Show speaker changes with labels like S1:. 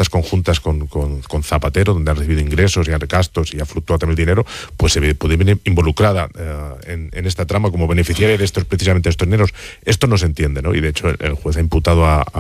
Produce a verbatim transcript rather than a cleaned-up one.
S1: cuentas conjuntas con, con, con Zapatero, donde ha recibido ingresos y gastos y ha fluctuado también el dinero, pues se puede venir involucrada eh, en, en esta trama como beneficiaria de estos, precisamente estos dineros. Esto no se entiende, ¿no? Y de hecho el, el juez ha imputado a,